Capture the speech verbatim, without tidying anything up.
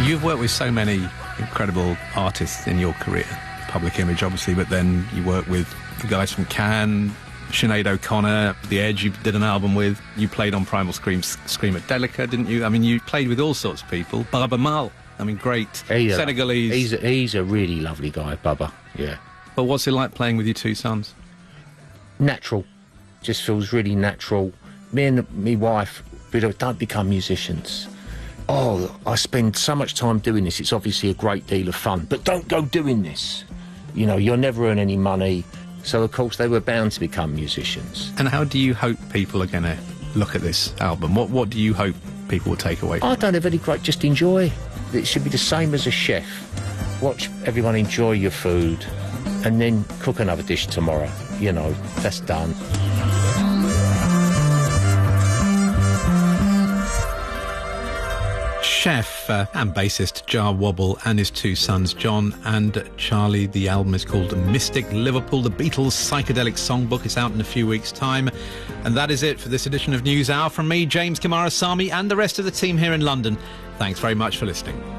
You've worked with so many incredible artists in your career. Public Image, obviously, but then you work with the guys from Can, Sinead O'Connor, The Edge you did an album with. You played on Primal Scream's Screamadelica, didn't you? I mean, you played with all sorts of people. Baba Mal, I mean, great he's Senegalese. A, he's, a, he's a really lovely guy, Baba, yeah. But what's it like playing with your two sons? Natural. Just feels really natural. Me and my wife, we don't become musicians. Oh, I spend so much time doing this. It's obviously a great deal of fun. But don't go doing this. You know, you'll never earn any money. So, of course, they were bound to become musicians. And how do you hope people are going to look at this album? What What do you hope people will take away from I it? don't have any great... Just enjoy. It should be the same as a chef. Watch everyone enjoy your food and then cook another dish tomorrow. You know, that's done. Chef uh, and bassist Jar Wobble and his two sons John and Charlie. The album is called Mystic Liverpool, the Beatles psychedelic songbook. It's out in a few weeks' time. And that is it for this edition of News Hour. From me, James Kamarasamy, and the rest of the team here in London. Thanks very much for listening.